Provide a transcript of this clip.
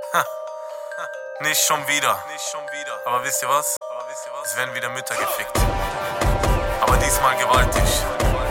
Ha, nicht schon wieder. Aber wisst ihr was? Es werden wieder Mütter gefickt. Aber diesmal gewaltig.